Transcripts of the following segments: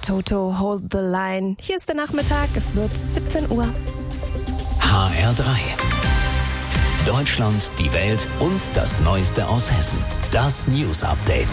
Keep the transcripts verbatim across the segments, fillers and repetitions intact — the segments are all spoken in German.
Toto, Hold the Line. Hier ist der Nachmittag, es wird siebzehn Uhr. H R drei. Deutschland, die Welt und das Neueste aus Hessen. Das News Update.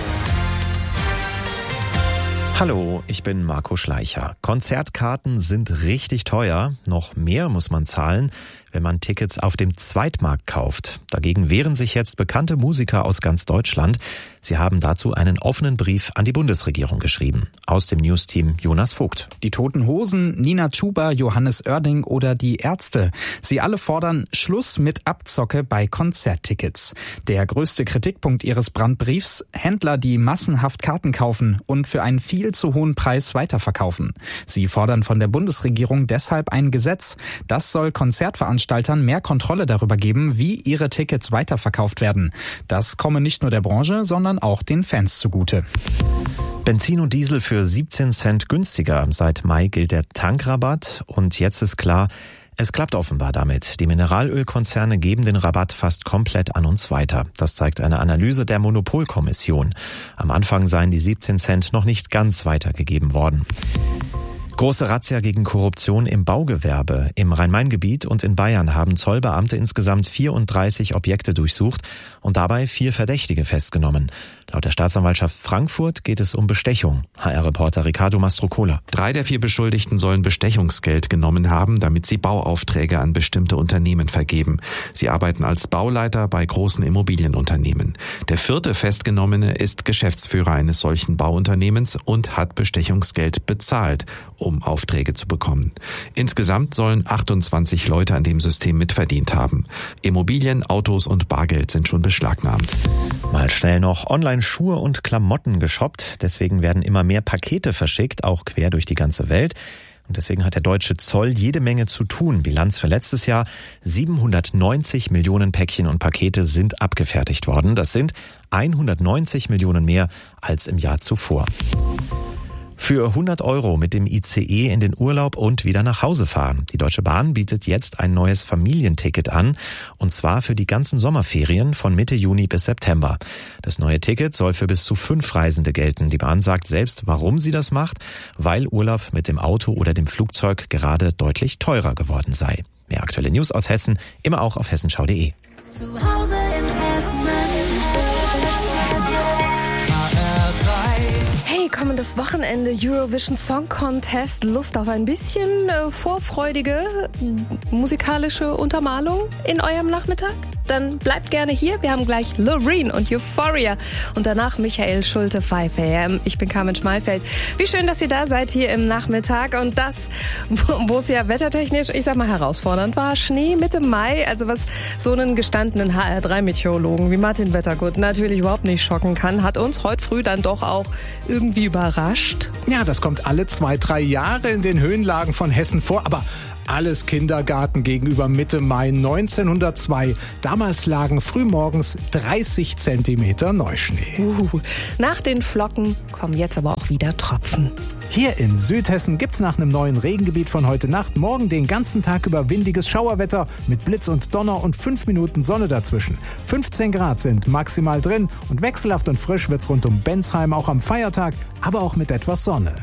Hallo, ich bin Marco Schleicher. Konzertkarten sind richtig teuer. Noch mehr muss man zahlen, wenn man Tickets auf dem Zweitmarkt kauft. Dagegen wehren sich jetzt bekannte Musiker aus ganz Deutschland. Sie haben dazu einen offenen Brief an die Bundesregierung geschrieben. Aus dem News-Team Jonas Vogt. Die Toten Hosen, Nina Chuba, Johannes Oerding oder die Ärzte. Sie alle fordern Schluss mit Abzocke bei Konzerttickets. Der größte Kritikpunkt ihres Brandbriefs: Händler, die massenhaft Karten kaufen und für einen viel zu hohen Preis weiterverkaufen. Sie fordern von der Bundesregierung deshalb ein Gesetz. Das soll Konzertveranstaltern mehr Kontrolle darüber geben, wie ihre Tickets weiterverkauft werden. Das komme nicht nur der Branche, sondern auch den Fans zugute. Benzin und Diesel für siebzehn Cent günstiger. Seit Mai gilt der Tankrabatt und jetzt ist klar, es klappt offenbar damit. Die Mineralölkonzerne geben den Rabatt fast komplett an uns weiter. Das zeigt eine Analyse der Monopolkommission. Am Anfang seien die siebzehn Cent noch nicht ganz weitergegeben worden. Große Razzia gegen Korruption im Baugewerbe. Im Rhein-Main-Gebiet und in Bayern haben Zollbeamte insgesamt vierunddreißig Objekte durchsucht und dabei vier Verdächtige festgenommen. Laut der Staatsanwaltschaft Frankfurt geht es um Bestechung. H R-Reporter Ricardo Mastrocola. Drei der vier Beschuldigten sollen Bestechungsgeld genommen haben, damit sie Bauaufträge an bestimmte Unternehmen vergeben. Sie arbeiten als Bauleiter bei großen Immobilienunternehmen. Der vierte Festgenommene ist Geschäftsführer eines solchen Bauunternehmens und hat Bestechungsgeld bezahlt, um Aufträge zu bekommen. Insgesamt sollen achtundzwanzig Leute an dem System mitverdient haben. Immobilien, Autos und Bargeld sind schon beschlagnahmt. Mal schnell noch Online-Schuhe und Klamotten geshoppt. Deswegen werden immer mehr Pakete verschickt, auch quer durch die ganze Welt. Und deswegen hat der deutsche Zoll jede Menge zu tun. Bilanz für letztes Jahr: siebenhundertneunzig Millionen Päckchen und Pakete sind abgefertigt worden. Das sind hundertneunzig Millionen mehr als im Jahr zuvor. Für hundert Euro mit dem I C E in den Urlaub und wieder nach Hause fahren. Die Deutsche Bahn bietet jetzt ein neues Familienticket an, und zwar für die ganzen Sommerferien von Mitte Juni bis September. Das neue Ticket soll für bis zu fünf Reisende gelten. Die Bahn sagt selbst, warum sie das macht: weil Urlaub mit dem Auto oder dem Flugzeug gerade deutlich teurer geworden sei. Mehr aktuelle News aus Hessen, immer auch auf hessenschau punkt de. Zu Hause in Hessen. Hey, kommendes Wochenende Eurovision Song Contest. Lust auf ein bisschen äh, vorfreudige musikalische Untermalung in eurem Nachmittag? Dann bleibt gerne hier. Wir haben gleich Loreen und Euphoria und danach Michael Schulte, five a m. Ich bin Carmen Schmalfeld. Wie schön, dass ihr da seid hier im Nachmittag. Und das, wo es ja wettertechnisch, ich sag mal, herausfordernd war. Schnee Mitte Mai, also was so einen gestandenen H R drei Meteorologen wie Martin Wettergut natürlich überhaupt nicht schocken kann, hat uns heute früh dann doch auch irgendwie überrascht. Ja, das kommt alle zwei, drei Jahre in den Höhenlagen von Hessen vor, aber alles Kindergarten gegenüber Mitte Mai neunzehnhundertzwei. Damals lagen frühmorgens dreißig Zentimeter Neuschnee. Uh, nach den Flocken kommen jetzt aber auch wieder Tropfen. Hier in Südhessen gibt's nach einem neuen Regengebiet von heute Nacht morgen den ganzen Tag über windiges Schauerwetter mit Blitz und Donner und fünf Minuten Sonne dazwischen. fünfzehn Grad sind maximal drin und wechselhaft und frisch wird's rund um Bensheim auch am Feiertag, aber auch mit etwas Sonne.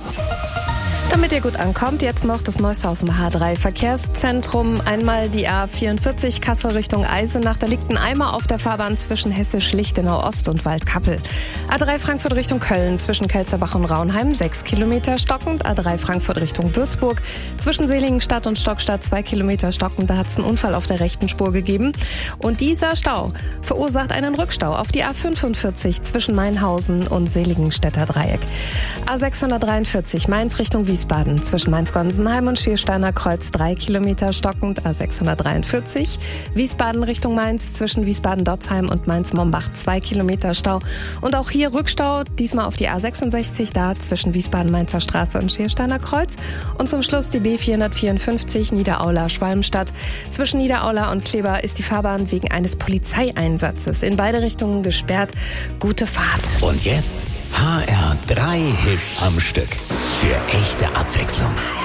Damit ihr gut ankommt, jetzt noch das Neueste aus dem H drei Verkehrszentrum. Einmal die A vierundvierzig Kassel Richtung Eisenach. Da liegt ein Eimer auf der Fahrbahn zwischen Hessisch-Lichtenau Ost und Waldkappel. A drei Frankfurt Richtung Köln zwischen Kelzerbach und Raunheim sechs Kilometer stockend. A drei Frankfurt Richtung Würzburg zwischen Seligenstadt und Stockstadt zwei Kilometer stockend. Da hat es einen Unfall auf der rechten Spur gegeben. Und dieser Stau verursacht einen Rückstau auf die A fünfundvierzig zwischen Mainhausen und Seligenstädter Dreieck. A sechshundertdreiundvierzig Mainz Richtung Wiesbaden zwischen Mainz-Gonsenheim und Schiersteiner Kreuz drei Kilometer stockend. A sechshundertdreiundvierzig Wiesbaden Richtung Mainz zwischen Wiesbaden-Dotzheim und Mainz-Mombach zwei Kilometer Stau. Und auch hier Rückstau, diesmal auf die A sechsundsechzig, da zwischen Wiesbaden-Mainzer Straße und Schiersteiner Kreuz. Und zum Schluss die B vierhundertvierundfünfzig Niederaula-Schwalmstadt. Zwischen Niederaula und Kleber ist die Fahrbahn wegen eines Polizeieinsatzes in beide Richtungen gesperrt. Gute Fahrt. Und jetzt H R drei Hits am Stück. Für echte Abwechslung.